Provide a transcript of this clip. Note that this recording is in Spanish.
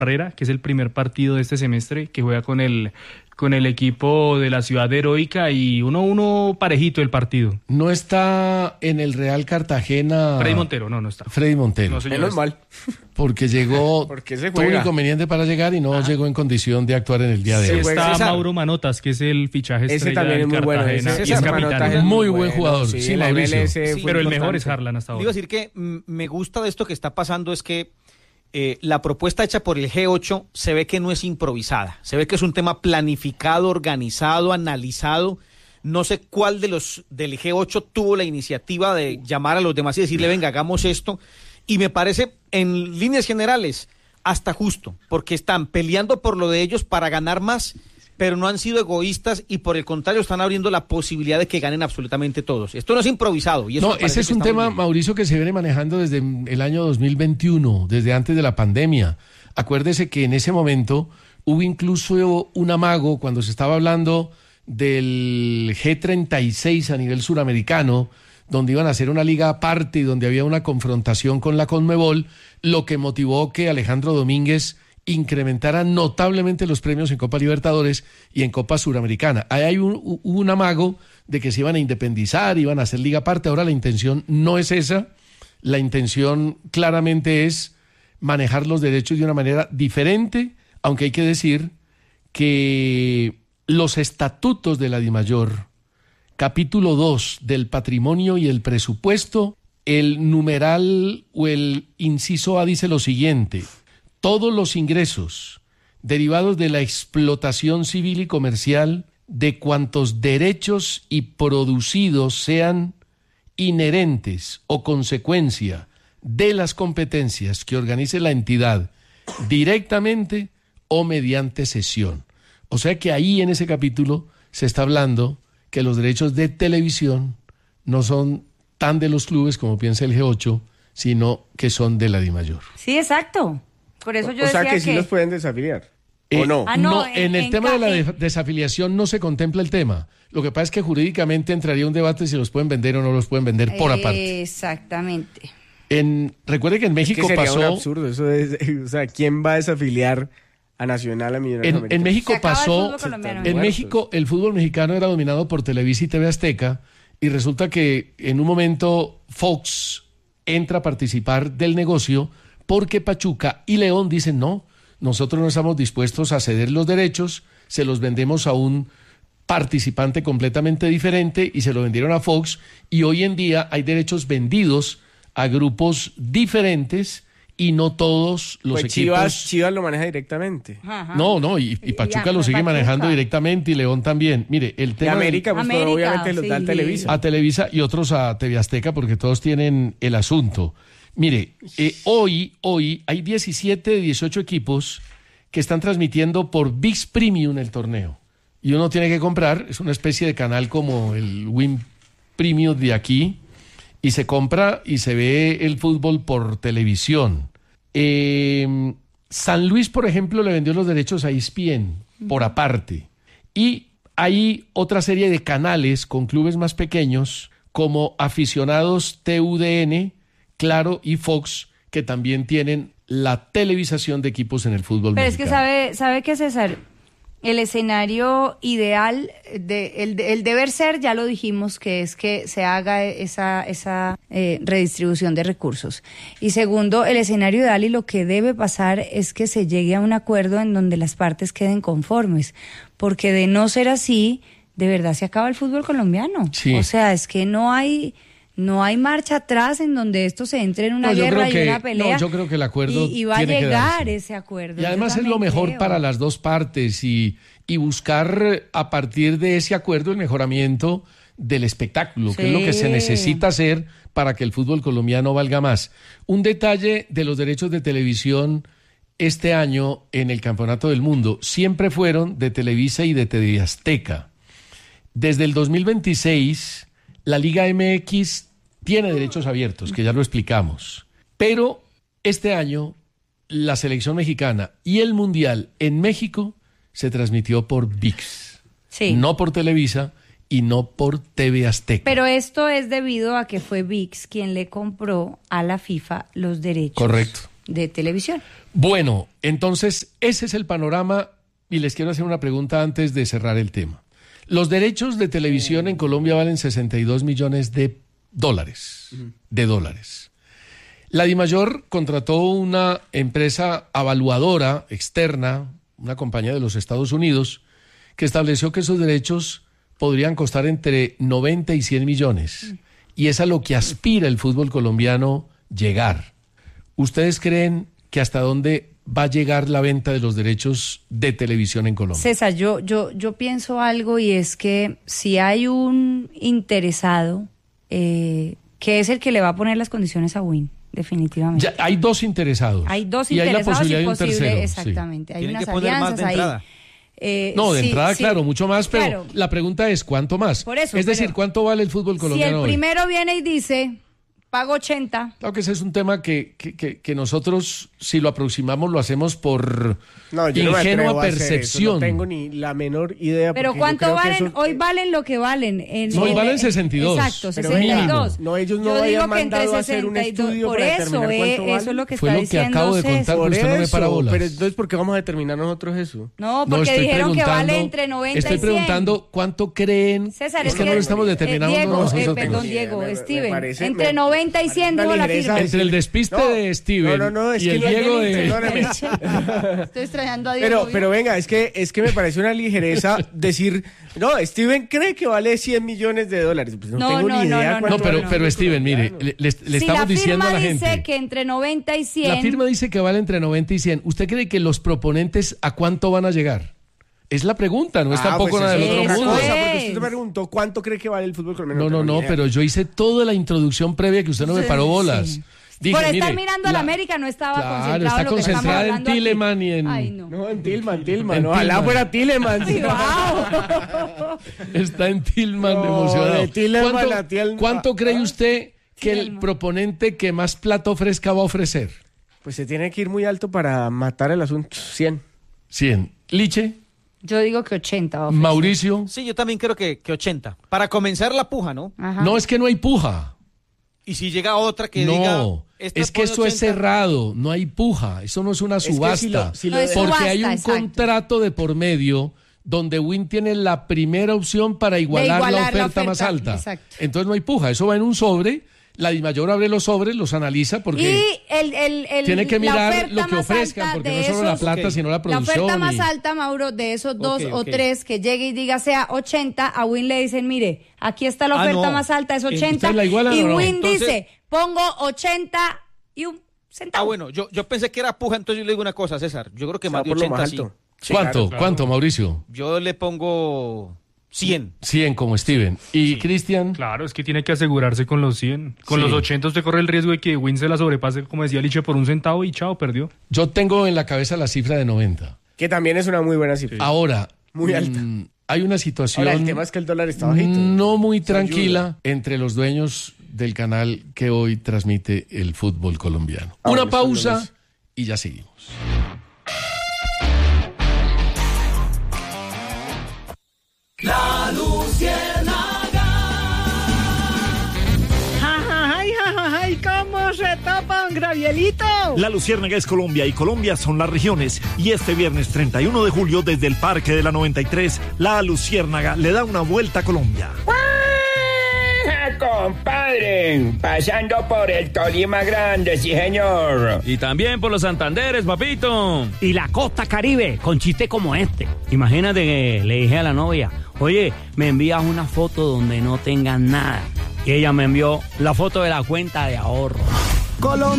Barrera, que es el primer partido de este semestre, que juega con el equipo de la Ciudad Heroica y 1-1 parejito el partido. No está en el Real Cartagena. Freddy Montero, no está. Freddy Montero. No, señor, Menos mal. Porque llegó, Porque se tuvo un juega. inconveniente para llegar y no llegó en condición de actuar en el día de Sí, hoy. juega. está César. Mauro Manotas, que es el fichaje Ese estrella también del es muy bueno. Cartagena, Ese y es César Manotas capitán. es Muy buen jugador, sí, la Mauricio. MLS Sí, fue Pero el mejor importante. es Harlan hasta Digo ahora. decir que me gusta de esto que está pasando es que la propuesta hecha por el G8 se ve que no es improvisada, se ve que es un tema planificado, organizado, analizado. No sé cuál de los del G8 tuvo la iniciativa de llamar a los demás y decirle, venga, hagamos esto. Y me parece, en líneas generales, hasta justo, porque están peleando por lo de ellos para ganar más, pero no han sido egoístas y por el contrario están abriendo la posibilidad de que ganen absolutamente todos. Esto no es improvisado. Y eso No, me parece ese es que un está muy tema, bien. Mauricio, que se viene manejando desde el año 2021, desde antes de la pandemia. Acuérdese que en ese momento hubo incluso un amago cuando se estaba hablando del G36 a nivel suramericano, donde iban a hacer una liga aparte y donde había una confrontación con la Conmebol, lo que motivó que Alejandro Domínguez incrementara notablemente los premios en Copa Libertadores y en Copa Suramericana. Ahí hay un amago de que se iban a independizar, iban a hacer liga aparte. Ahora la intención no es esa, la intención claramente es manejar los derechos de una manera diferente, aunque hay que decir que los estatutos de la DIMAYOR, capítulo 2 del patrimonio y el presupuesto, el numeral o el inciso A dice lo siguiente: todos los ingresos derivados de la explotación civil y comercial de cuantos derechos y producidos sean inherentes o consecuencia de las competencias que organice la entidad directamente o mediante cesión. O sea que ahí en ese capítulo se está hablando que los derechos de televisión no son tan de los clubes como piensa el G8, sino que son de la DIMAYOR. Sí, exacto. Por eso yo O sea decía que sí los pueden desafiliar. ¿O no? No, en el tema de la desafiliación no se contempla el tema. Lo que pasa es que jurídicamente entraría un debate si los pueden vender o no los pueden vender por aparte. Exactamente. Recuerde que en México sería pasó... un absurdo. Eso es, o sea, ¿quién va a desafiliar a Nacional, a Millonarios En Americanos? México Se acaba el pasó... fútbol colombiano. En México el fútbol mexicano era dominado por Televisa y TV Azteca, y resulta que en un momento Fox entra a participar del negocio porque Pachuca y León dicen no, nosotros no estamos dispuestos a ceder los derechos, se los vendemos a un participante completamente diferente y se lo vendieron a Fox, y hoy en día hay derechos vendidos a grupos diferentes y no todos los Pues equipos... Chivas lo maneja directamente. Ajá. No, y Pachuca Ya, lo sigue Pachuca. manejando directamente y León también. Mire, el Y tema América, pues América, obviamente los da el sí. Televisa. a Televisa y otros a TV Azteca porque todos tienen el asunto. Mire, hoy hay 17 de 18 equipos que están transmitiendo por ViX Premium el torneo. Y uno tiene que comprar, es una especie de canal como el Win Premium de aquí, y se compra y se ve el fútbol por televisión. San Luis, por ejemplo, le vendió los derechos a ESPN por aparte. Y hay otra serie de canales con clubes más pequeños como Aficionados TUDN, Claro y Fox, que también tienen la televisación de equipos en el fútbol Pero mexicano. es que sabe que César, el escenario ideal, el deber ser, ya lo dijimos, que es que se haga esa redistribución de recursos. Y segundo, el escenario ideal y lo que debe pasar es que se llegue a un acuerdo en donde las partes queden conformes, porque de no ser así, de verdad se acaba el fútbol colombiano. Sí. O sea, es que no hay marcha atrás en donde esto se entre en una No, yo guerra creo y que- una pelea. no, yo creo que el acuerdo y va a tiene que llegar darse. ese acuerdo. Y además Yo es lo también mejor creo. para las dos partes y buscar a partir de ese acuerdo el mejoramiento del espectáculo, que es lo que se Sí. necesita hacer para que el fútbol colombiano valga más. Un detalle de los derechos de televisión este año en el Campeonato del Mundo siempre fueron de Televisa y de TV Azteca. Desde el 2026, la Liga MX tiene derechos abiertos, que ya lo explicamos. Pero este año, la selección mexicana y el Mundial en México se transmitió por ViX. Sí. No por Televisa y no por TV Azteca. Pero esto es debido a que fue ViX quien le compró a la FIFA los derechos. Correcto. de televisión. Bueno, entonces ese es el panorama y les quiero hacer una pregunta antes de cerrar el tema. Los derechos de televisión en Colombia valen 62 millones de dólares. La DiMayor contrató una empresa avaluadora externa, una compañía de los Estados Unidos, que estableció que esos derechos podrían costar entre 90 y 100 millones. Y es a lo que aspira el fútbol colombiano llegar. ¿Ustedes creen que hasta dónde va a llegar la venta de los derechos de televisión en Colombia? César, yo pienso algo, y es que si hay un interesado que es el que le va a poner las condiciones a Win, definitivamente. Ya, hay dos interesados. Hay dos y hay interesados la posibilidad de un tercero. Exactamente. Sí. Hay Tienen unas que poner más alianzas de ahí. entrada. No, de Sí, entrada, sí, claro, mucho más, pero claro. la pregunta es ¿cuánto más? Por eso, es decir, pero ¿cuánto vale el fútbol Si colombiano el hoy? primero viene y dice, pago 80. Claro que ese es un tema que nosotros, si lo aproximamos, lo hacemos por No, yo no me ingenua atrevo a hacer eso, percepción. no tengo ni la menor idea. Pero porque yo ¿cuánto creo que valen? eso- Hoy valen lo que valen. Hoy valen 62. Exacto, Pero 62. no, ellos no Yo habían digo que entre mandado a hacer un 62. estudio Por para eso, determinar cuánto vale. eso es lo que Fue está lo que diciendo acabo de César. contar. Por Usted no me eso, para bolas. pero entonces, ¿por qué vamos a determinar nosotros eso? No, No, porque estoy dijeron que preguntando, vale entre 90 estoy y 100. preguntando cuánto creen. César, es que no lo estamos determinando Diego, nosotros. perdón, Diego, Me Steven. parece- Entre me 90 y parece 100 una digo la ligereza firma. Entre el despiste No, de Steven no, es y que el no, Diego de... perdóname. Estoy extrañando a Diego. Pero venga, es que me parece una ligereza decir, no, Steven cree que vale 100 millones de dólares. Pues no, No, tengo no, ni idea no, cuánto No, vale pero el Steven, mire, colombiano. le si estamos la diciendo a firma la dice gente... que entre 90 y 100... La firma dice que vale entre 90 y 100. ¿Usted cree que los proponentes a cuánto van a llegar? Es la pregunta, no es tampoco pues nada del eso otro es otra mundo. cosa, porque es. usted me preguntó cuánto cree que vale el fútbol colombiano. No, tengo ni idea. pero yo hice toda la introducción previa que usted no me paró bolas. Sí. Dije, Por estar mire, mirando a la América no estaba Claro, concentrado está en lo que estamos concentrada en hablando aquí. Tielemans y en... Ay, no. No, en Tillman. En Ojalá Tillman. fuera Tielemans. Ay, wow. Está en Tillman No, emocionado. de Tielemans ¿Cuánto, a Tielemans. cuánto cree usted que el Tielemans. proponente que más plata ofrezca va a ofrecer? Pues se tiene que ir muy alto para matar el asunto. 100. 100. Liche, Yo digo que 80 va a ofrecer. Mauricio. Sí, yo también creo que 80. Para comenzar la puja, ¿no? Ajá. No, es que no hay puja. Y si llega otra que diga... No, esta es que pone eso es 80. cerrado, no hay puja, eso no es una que subasta, si lo No es porque subasta, hay un exacto. contrato de por medio donde Win tiene la primera opción para igualar, igualar la la oferta más oferta, alta. exacto. Entonces no hay puja, eso va en un sobre, la DiMayor abre los sobres, los analiza porque Y el tiene que la mirar oferta lo que más ofrezcan, alta porque de no es solo la esos- plata, Ok. sino la La producción. oferta más y- alta, Mauro, de esos dos Ok, o ok. tres que llegue y diga sea 80, a Win le dicen, mire, aquí está la Ah, oferta no. más alta, es ¿Ustedes 80. la igualan Y o no? Win Entonces- dice, pongo 80 y un centavo. Ah, bueno, yo pensé que era puja, entonces yo le digo una cosa, César. Yo creo que Se más va de por lo 80 más sí. alto. Sí. ¿Cuánto? claro. ¿Cuánto, Mauricio? Yo le pongo 100. 100 como Steven. ¿Y Cristian? Claro, es que tiene que asegurarse con los 100. Con Sí. los 80 usted corre el riesgo de que Win se la sobrepase, como decía Liche, por un centavo y chao, perdió. Yo tengo en la cabeza la cifra de 90. Que también es una muy buena cifra. Ahora, Muy alta. hay una situación Ahora, el tema es que el dólar está bajito. no muy Eso tranquila ayuda. entre los dueños del canal que hoy transmite el fútbol colombiano. Ahora, Una eso pausa no es- y ya seguimos. ¡Ay, cómo se tapa un gravielito! La Luciérnaga es Colombia y Colombia son las regiones. Y este viernes 31 de julio, desde el Parque de la 93, la Luciérnaga le da una vuelta a Colombia. Compadre, pasando por el Tolima Grande, sí señor. Y también por los Santanderes, papito. Y la costa Caribe, con chistes como este. Imagínate que le dije a la novia, oye, me envías una foto donde no tengas nada. Y ella me envió la foto de la cuenta de ahorro. Colombia.